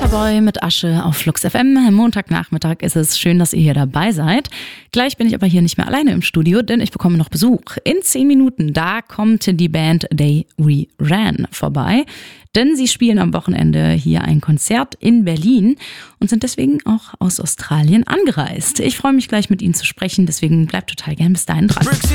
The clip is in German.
Waterboy mit Asche auf Flux FM. Montagnachmittag ist es. Schön, dass ihr hier dabei seid. Gleich bin ich aber hier nicht mehr alleine im Studio, denn ich bekomme noch Besuch. In 10 Minuten, da kommt die Band They Re-Ran vorbei. Denn sie spielen am Wochenende hier ein Konzert in Berlin und sind deswegen auch aus Australien angereist. Ich freue mich gleich mit ihnen zu sprechen, deswegen bleibt total gern bis dahin dran.